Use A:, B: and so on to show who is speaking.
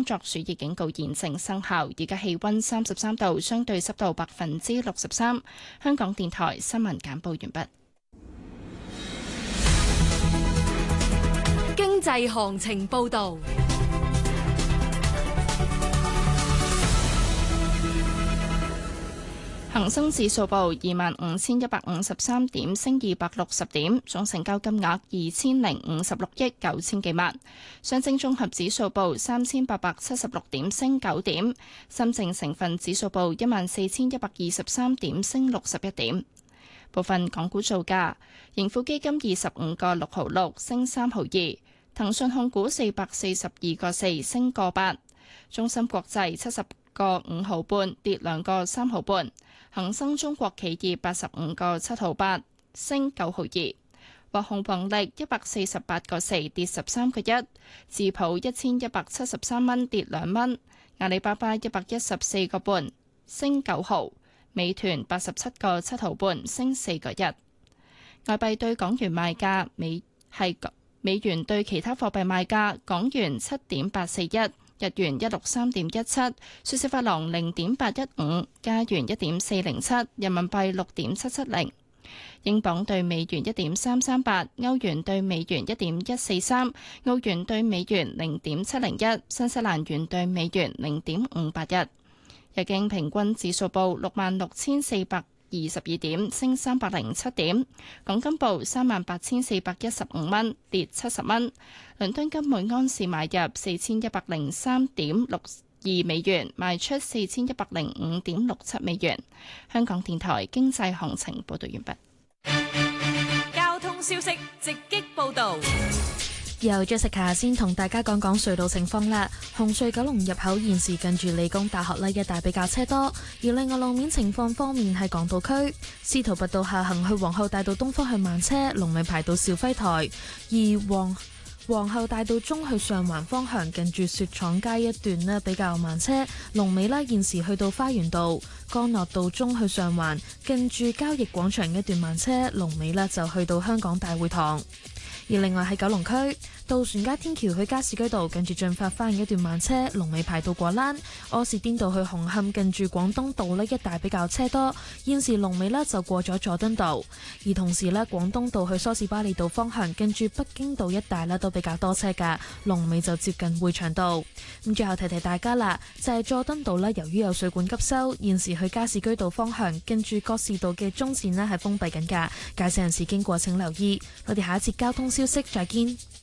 A: 作暑熱警告現正生效。而家氣溫33度，相對濕度63%。香港電台新聞簡報完畢。
B: 經濟行情報道。
A: 恒生指數報25,153點，升260點，總成交金額2056億9千幾萬。上證綜合指數報3876點，升9點。深證成分指數報14,123點，升61點。部分港股造價：盈富基金25個6毫6，升3毫2；騰訊控股442個4，升個8；中芯國際70個5毫半，跌2個3毫半；恒生中國企業85個7毫8，升9毫2；華虹宏力148個4，跌13個1；智普1173蚊，跌2蚊；阿里巴巴114個半，升9毫；美團87個7毫半，升4個1。外幣對港元賣價，美元對其他貨幣賣價：港元7.841。日元163.17，瑞士法郎0.815，加元1.407，人民幣6.770，英鎊對美元1.338，歐元對美元1.143，澳元對美元0.701，新西蘭元對美元0.581。日經平均指數報66,422點，升307點。港金報38,415蚊，跌70蚊。倫敦金每安士買入4103.62美元，賣出4105.67美元。香港電台經濟行情報道完畢。
B: 交通消息直擊報道。
C: 由 Jessica 先同大家講講隧道情況啦。紅隧九龍入口現時近住理工大學呢一帶比較車多，而另外路面情況方面係港島區司徒拔道下行去皇后大道東方向慢車，龍尾排到肇輝台；而皇后大道中去上環方向近住雪廠街一段呢比較慢車，龍尾呢現時去到花園道；干諾道中去上環近住交易廣場一段慢車，龍尾呢就去到香港大會堂。而另外喺九龍區渡船街天橋去加士居道近住進發花園一段慢車，龍尾排到果欄；柯士甸道去紅磡近住廣東道呢一帶比較車多，現時龍尾呢就過咗佐敦道。而同時呢，廣東道去梳士巴利道方向近住北京道一帶呢都比較多車㗎，龍尾就接近匯祥道。咁最後提提大家啦，就係佐敦道呢，由於有水管急修，現時去加士居道方向近住覺士道嘅中線呢係封閉緊㗎，駕駛人士經過請留意。我哋下一節交通消息再見。